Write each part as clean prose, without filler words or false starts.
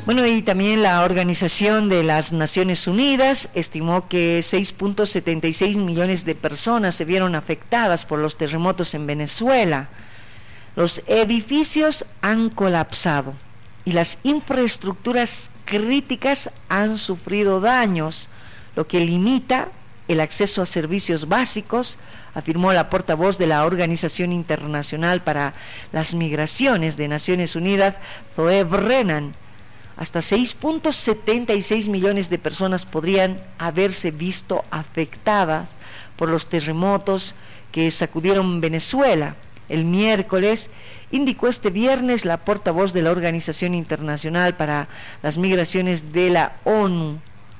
Bueno, y también la Organización de las Naciones Unidas estimó que 6.76 millones de personas se vieron afectadas por los terremotos en Venezuela. Los edificios han colapsado y las infraestructuras críticas han sufrido daños, lo que limita el acceso a servicios básicos, afirmó la portavoz de la Organización Internacional para las Migraciones de Naciones Unidas, Zoe Brennan. Hasta 6.76 millones de personas podrían haberse visto afectadas por los terremotos que sacudieron Venezuela. El miércoles, indicó este viernes la portavoz de la Organización Internacional para las Migraciones de la ONU.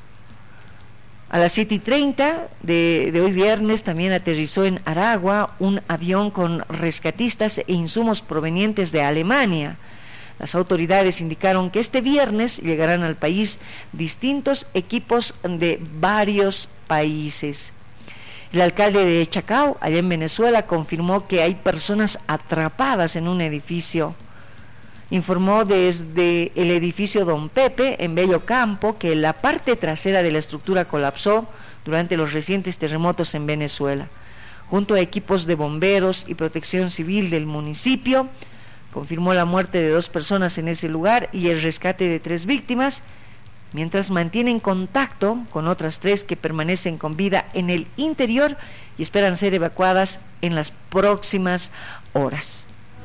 A las 7:30 de hoy viernes también aterrizó en Aragua un avión con rescatistas e insumos provenientes de Alemania. Las autoridades indicaron que este viernes llegarán al país distintos equipos de varios países. El alcalde de Chacao, allá en Venezuela, confirmó que hay personas atrapadas en un edificio. Informó desde el edificio Don Pepe, en Bello Campo, que la parte trasera de la estructura colapsó durante los recientes terremotos en Venezuela. Junto a equipos de bomberos y protección civil del municipio, confirmó la muerte de 2 personas en ese lugar y el rescate de 3 víctimas, mientras mantienen contacto con otras 3 que permanecen con vida en el interior y esperan ser evacuadas en las próximas horas.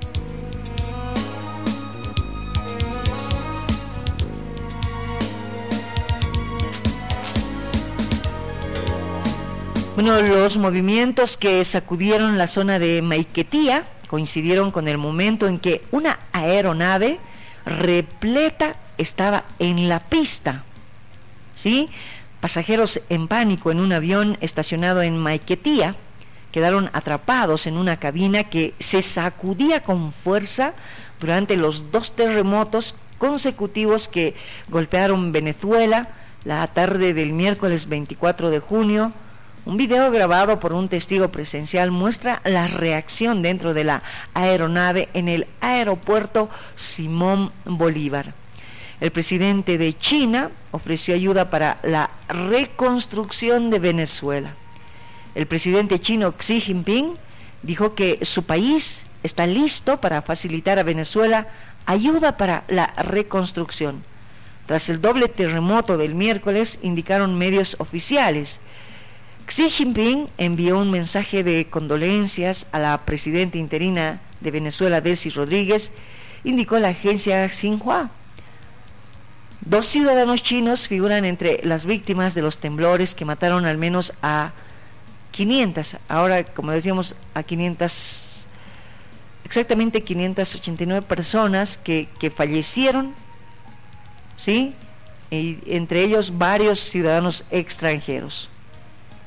Bueno, los movimientos que sacudieron la zona de Maiquetía coincidieron con el momento en que una aeronave repleta estaba en la pista, ¿sí? Pasajeros en pánico en un avión estacionado en Maiquetía quedaron atrapados en una cabina que se sacudía con fuerza durante los 2 terremotos consecutivos que golpearon Venezuela la tarde del miércoles 24 de junio. Un video grabado por un testigo presencial muestra la reacción dentro de la aeronave en el aeropuerto Simón Bolívar. El presidente de China ofreció ayuda para la reconstrucción de Venezuela. El presidente chino Xi Jinping dijo que su país está listo para facilitar a Venezuela ayuda para la reconstrucción. Tras el doble terremoto del miércoles, indicaron medios oficiales. Xi Jinping envió un mensaje de condolencias a la presidenta interina de Venezuela, Delcy Rodríguez, indicó la agencia Xinhua. 2 ciudadanos chinos figuran entre las víctimas de los temblores que mataron al menos a 500, ahora como decíamos a 500, exactamente 589 personas que fallecieron, ¿sí? Y entre ellos varios ciudadanos extranjeros.